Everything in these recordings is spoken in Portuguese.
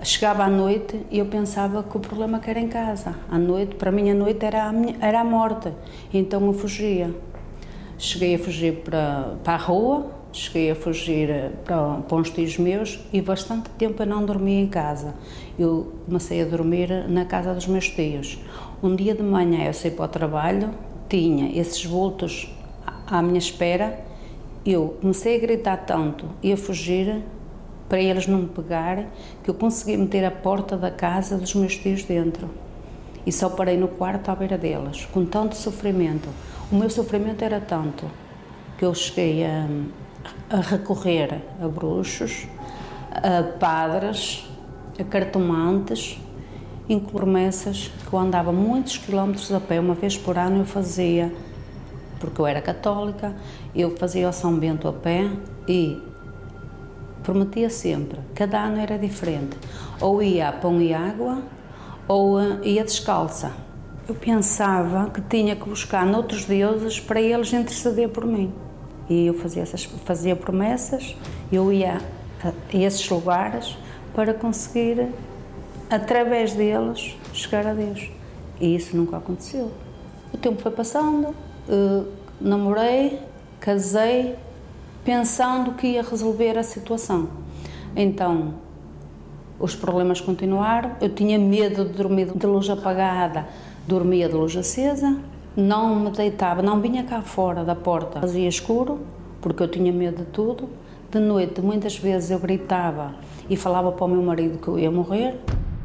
Chegava à noite e eu pensava que o problema era em casa. À noite, para mim a noite era a morte, então eu fugia. Cheguei a fugir para a rua, cheguei a fugir para uns tios meus e bastante tempo eu não dormia em casa. Eu comecei a dormir na casa dos meus tios. Um dia de manhã eu saí para o trabalho, tinha esses vultos à minha espera, eu comecei a gritar tanto e a fugir para eles não me pegarem, que eu consegui meter a porta da casa dos meus tios dentro. E só parei no quarto à beira deles, com tanto sofrimento. O meu sofrimento era tanto que eu cheguei a recorrer a bruxos, a padres, a cartomantes, inclusive promessas que eu andava muitos quilómetros a pé, uma vez por ano eu fazia, porque eu era católica, eu fazia o São Bento a pé e prometia sempre, cada ano era diferente, ou ia a pão e água, ou ia descalça. Eu pensava que tinha que buscar noutros deuses para eles interceder por mim. E eu fazia promessas, eu ia a esses lugares para conseguir, através deles, chegar a Deus. E isso nunca aconteceu. O tempo foi passando, namorei, casei, pensando que ia resolver a situação. Então, os problemas continuaram, eu tinha medo de dormir de luz apagada, dormia de luz acesa, não me deitava, não vinha cá fora da porta, fazia escuro, porque eu tinha medo de tudo. De noite, muitas vezes eu gritava e falava para o meu marido que eu ia morrer,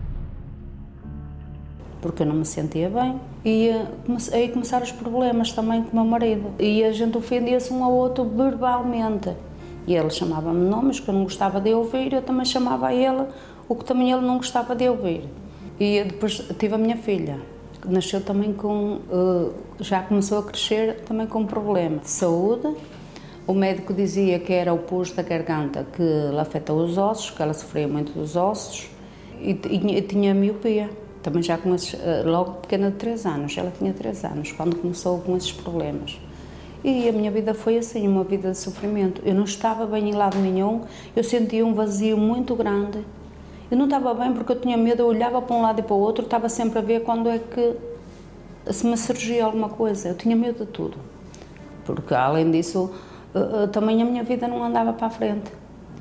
porque eu não me sentia bem. E aí começaram os problemas também com o meu marido. E a gente ofendia-se um ao outro verbalmente. E ele chamava-me nomes que eu não gostava de ouvir, eu também chamava a ele o que também ele não gostava de ouvir. E depois tive a minha filha, que nasceu também já começou a crescer também com um problema de saúde. O médico dizia que era o pus da garganta que lhe afeta os ossos, que ela sofria muito dos ossos e tinha miopia. Também já logo pequena de 3 anos, ela tinha 3 anos, quando começou com esses problemas. E a minha vida foi assim, uma vida de sofrimento. Eu não estava bem em lado nenhum, eu sentia um vazio muito grande. Eu não estava bem porque eu tinha medo, eu olhava para um lado e para o outro, estava sempre a ver quando é que se me surgia alguma coisa. Eu tinha medo de tudo, porque além disso, também a minha vida não andava para a frente.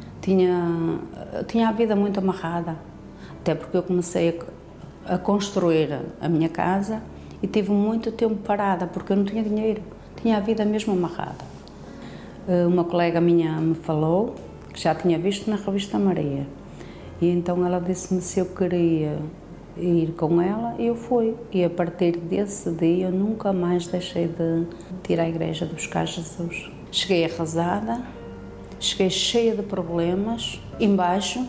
Tinha a vida muito amarrada, até porque eu comecei a construir a minha casa e tive muito tempo parada porque eu não tinha dinheiro, tinha a vida mesmo amarrada. Uma colega minha me falou, que já tinha visto na revista Maria, e então ela disse-me se eu queria ir com ela e eu fui. E a partir desse dia eu nunca mais deixei de ir à igreja de buscar Jesus. Cheguei arrasada, cheguei cheia de problemas, embaixo,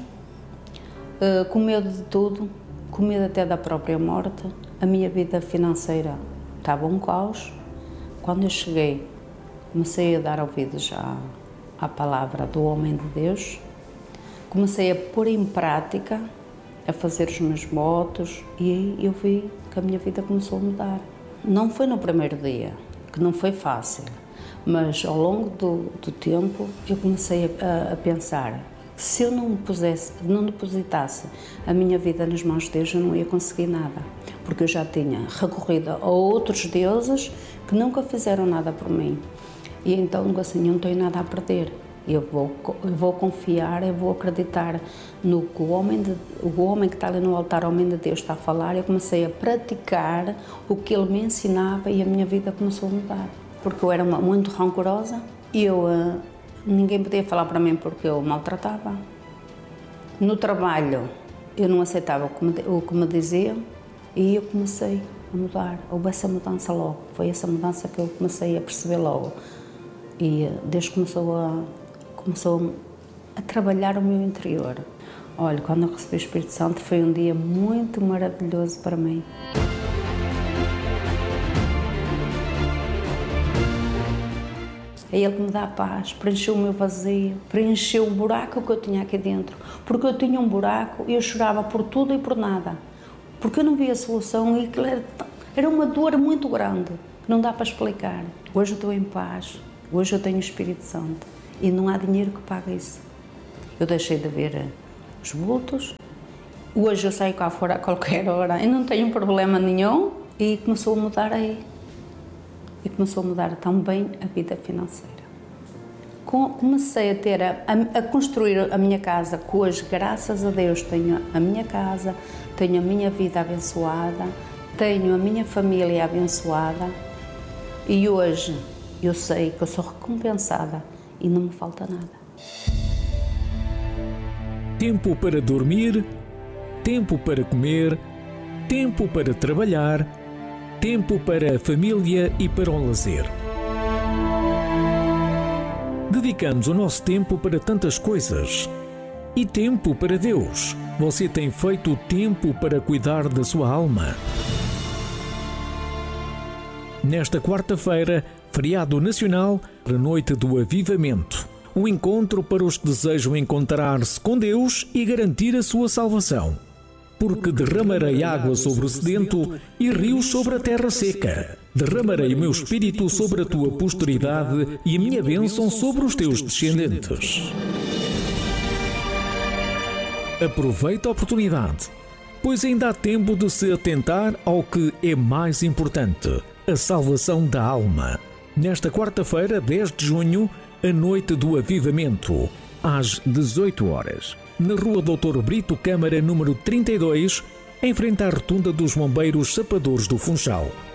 com medo de tudo, com medo até da própria morte. A minha vida financeira estava um caos. Quando eu cheguei, comecei a dar ouvidos à palavra do homem de Deus, comecei a pôr em prática, a fazer os meus votos e aí eu vi que a minha vida começou a mudar. Não foi no primeiro dia, que não foi fácil, mas ao longo do tempo eu comecei a pensar que se eu não depositasse a minha vida nas mãos de Deus, eu não ia conseguir nada, porque eu já tinha recorrido a outros deuses que nunca fizeram nada por mim. E então, assim, eu não tenho nada a perder. Eu vou confiar, eu vou acreditar no que o homem que está ali no altar, o homem de Deus, está a falar. Eu comecei a praticar o que ele me ensinava e a minha vida começou a mudar. Porque eu era muito rancorosa e ninguém podia falar para mim porque eu maltratava. No trabalho, eu não aceitava o que me diziam e eu comecei a mudar. Houve essa mudança logo, foi essa mudança que eu comecei a perceber logo. E Deus começou a trabalhar o meu interior. Olha, quando eu recebi o Espírito Santo foi um dia muito maravilhoso para mim. É Ele que me dá paz, preencheu o meu vazio, preencheu o buraco que eu tinha aqui dentro. Porque eu tinha um buraco e eu chorava por tudo e por nada. Porque eu não via solução e aquilo era uma dor muito grande, que não dá para explicar. Hoje eu estou em paz, hoje eu tenho o Espírito Santo e não há dinheiro que pague isso. Eu deixei de ver os vultos Hoje eu saio cá fora a qualquer hora e não tenho problema nenhum, e começou a mudar aí. E começou a mudar também a vida financeira. Comecei a construir a minha casa, que hoje, graças a Deus, tenho a minha casa, tenho a minha vida abençoada, tenho a minha família abençoada, e hoje eu sei que eu sou recompensada e não me falta nada. Tempo para dormir, tempo para comer, tempo para trabalhar, tempo para a família e para o lazer. Dedicamos o nosso tempo para tantas coisas. E tempo para Deus. Você tem feito tempo para cuidar da sua alma? Nesta quarta-feira, feriado nacional, a noite do avivamento. Um encontro para os que desejam encontrar-se com Deus e garantir a sua salvação. Porque derramarei água sobre o sedento e rios sobre a terra seca. Derramarei o meu espírito sobre a tua posteridade e a minha bênção sobre os teus descendentes. Aproveita a oportunidade, pois ainda há tempo de se atentar ao que é mais importante, a salvação da alma. Nesta quarta-feira, 10 de junho, a noite do avivamento, às 18 horas, na Rua Doutor Brito Câmara, número 32, em frente à rotunda dos Bombeiros Sapadores do Funchal.